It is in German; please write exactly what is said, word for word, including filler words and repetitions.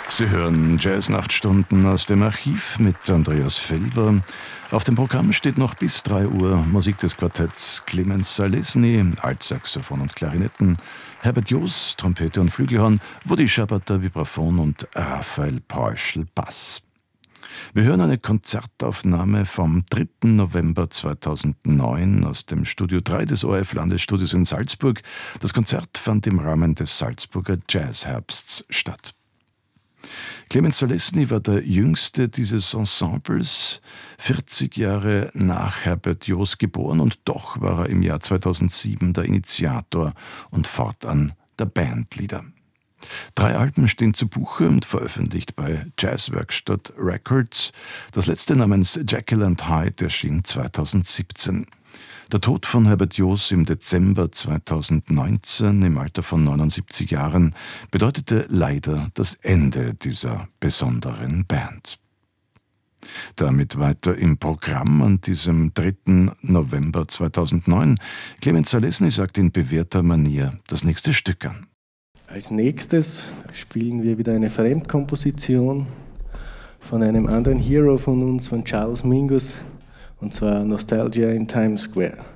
Sie hören Jazz-Nachtstunden aus dem Archiv mit Andreas Felber. Auf dem Programm steht noch bis drei Uhr Musik des Quartetts Clemens Salesny, Altsaxophon und Klarinetten, Herbert Joos, Trompete und Flügelhorn, Woody Schabatter, Vibraphon und Raphael Preuschel, Bass. Wir hören eine Konzertaufnahme vom dritten November zweitausendneun aus dem Studio drei des O R F-Landesstudios in Salzburg. Das Konzert fand im Rahmen des Salzburger Jazzherbsts statt. Clemens Salesny war der jüngste dieses Ensembles, vierzig Jahre nach Herbert Joos geboren, und doch war er im Jahr zweitausendsieben der Initiator und fortan der Bandleader. Drei Alben stehen zu Buche und veröffentlicht bei Jazzwerkstatt Records. Das letzte namens Jekyll and Hyde erschien zweitausendsiebzehn. Der Tod von Herbert Joos im Dezember zweitausendneunzehn im Alter von neunundsiebzig Jahren bedeutete leider das Ende dieser besonderen Band. Damit weiter im Programm an diesem dritten November zweitausendneun. Clemens Salesny sagt in bewährter Manier das nächste Stück an. Als nächstes spielen wir wieder eine Fremdkomposition von einem anderen Hero von uns, von Charles Mingus, und zwar Nostalgia in Times Square.